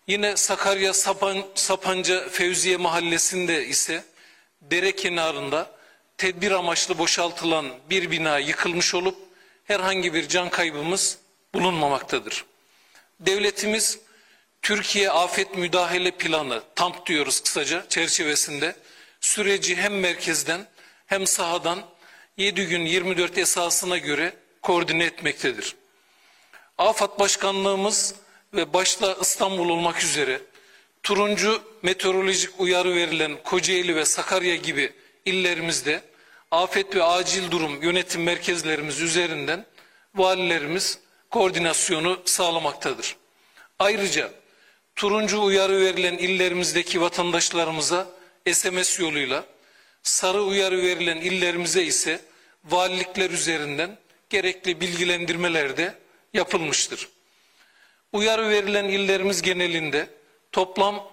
Yine Sakarya Sapanca Fevziye Mahallesi'nde ise dere kenarında tedbir amaçlı boşaltılan bir bina yıkılmış olup herhangi bir can kaybımız bulunmamaktadır. Devletimiz Türkiye Afet Müdahale Planı, TAMP diyoruz kısaca, çerçevesinde süreci hem merkezden hem sahadan 7 gün 24 esasına göre koordine etmektedir. AFAD Başkanlığımız ve başta İstanbul olmak üzere turuncu meteorolojik uyarı verilen Kocaeli ve Sakarya gibi illerimizde afet ve acil durum yönetim merkezlerimiz üzerinden valilerimiz koordinasyonu sağlamaktadır. Ayrıca turuncu uyarı verilen illerimizdeki vatandaşlarımıza SMS yoluyla, sarı uyarı verilen illerimize ise valilikler üzerinden gerekli bilgilendirmeler de yapılmıştır. Uyarı verilen illerimiz genelinde toplam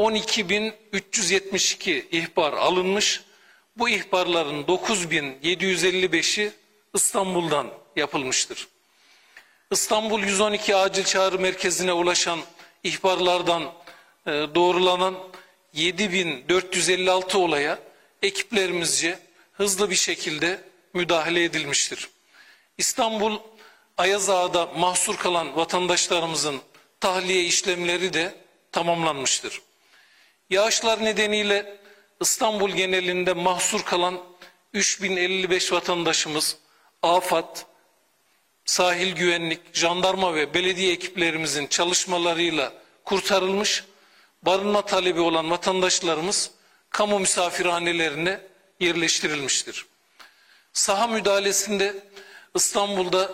12.372 ihbar alınmış. Bu ihbarların 9.755'i İstanbul'dan yapılmıştır. İstanbul 112 Acil Çağrı Merkezi'ne ulaşan ihbarlardan doğrulanan 7.456 olaya ekiplerimizce hızlı bir şekilde müdahale edilmiştir. İstanbul Ayaz Ağa'da mahsur kalan vatandaşlarımızın tahliye işlemleri de tamamlanmıştır. Yağışlar nedeniyle İstanbul genelinde mahsur kalan 3055 vatandaşımız AFAD, sahil güvenlik, jandarma ve belediye ekiplerimizin çalışmalarıyla kurtarılmış, barınma talebi olan vatandaşlarımız kamu misafirhanelerine yerleştirilmiştir. Saha müdahalesinde İstanbul'da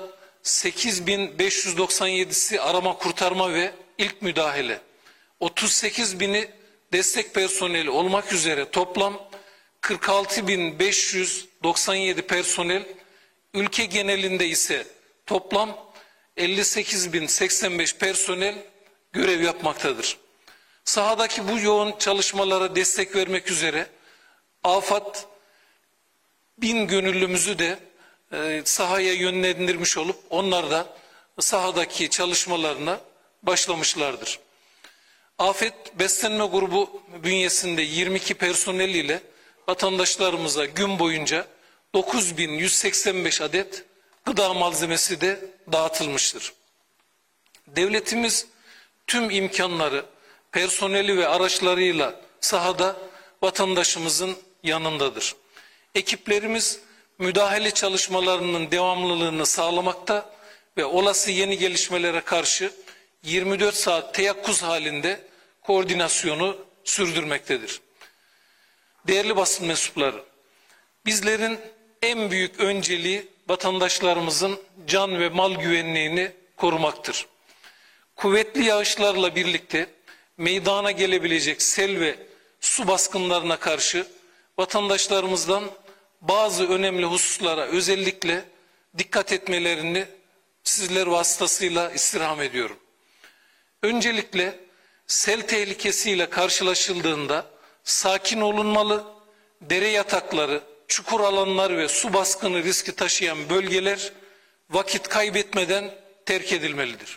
8.597'si arama kurtarma ve ilk müdahale, 38.000'i destek personeli olmak üzere toplam 46.597 personel, ülke genelinde ise toplam 58.085 personel görev yapmaktadır. Sahadaki bu yoğun çalışmalara destek vermek üzere AFAD 1000 gönüllümüzü de sahaya yönlendirmiş olup onlar da sahadaki çalışmalarına başlamışlardır. Afet Beslenme Grubu bünyesinde 22 personel ile vatandaşlarımıza gün boyunca 9.185 adet gıda malzemesi de dağıtılmıştır. Devletimiz tüm imkanları, personeli ve araçlarıyla sahada vatandaşımızın yanındadır. Ekiplerimiz müdahale çalışmalarının devamlılığını sağlamakta ve olası yeni gelişmelere karşı 24 saat teyakkuz halinde koordinasyonu sürdürmektedir. Değerli basın mensupları, bizlerin en büyük önceliği vatandaşlarımızın can ve mal güvenliğini korumaktır. Kuvvetli yağışlarla birlikte meydana gelebilecek sel ve su baskınlarına karşı vatandaşlarımızdan bazı önemli hususlara özellikle dikkat etmelerini sizler vasıtasıyla istirham ediyorum. Öncelikle sel tehlikesiyle karşılaşıldığında sakin olunmalı, dere yatakları, çukur alanlar ve su baskını riski taşıyan bölgeler vakit kaybetmeden terk edilmelidir.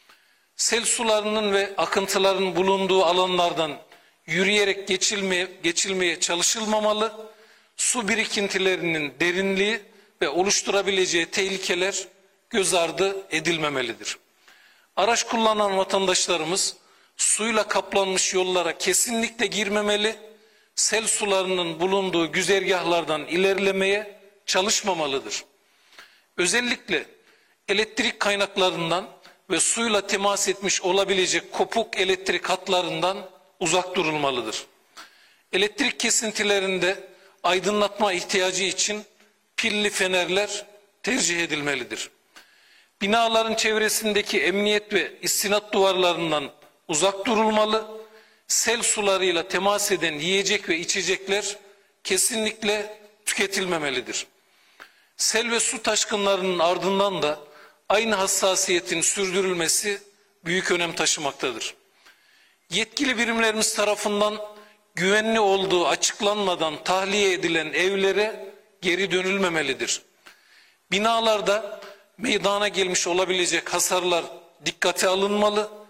Sel sularının ve akıntıların bulunduğu alanlardan yürüyerek geçilmeye çalışılmamalı, su birikintilerinin derinliği ve oluşturabileceği tehlikeler göz ardı edilmemelidir. Araç kullanan vatandaşlarımız suyla kaplanmış yollara kesinlikle girmemeli, sel sularının bulunduğu güzergahlardan ilerlemeye çalışmamalıdır. Özellikle elektrik kaynaklarından ve suyla temas etmiş olabilecek kopuk elektrik hatlarından uzak durulmalıdır. Elektrik kesintilerinde aydınlatma ihtiyacı için pilli fenerler tercih edilmelidir. Binaların çevresindeki emniyet ve istinat duvarlarından uzak durulmalı, sel sularıyla temas eden yiyecek ve içecekler kesinlikle tüketilmemelidir. Sel ve su taşkınlarının ardından da aynı hassasiyetin sürdürülmesi büyük önem taşımaktadır. Yetkili birimlerimiz tarafından güvenli olduğu açıklanmadan tahliye edilen evlere geri dönülmemelidir. Binalarda meydana gelmiş olabilecek hasarlar dikkate alınmalı,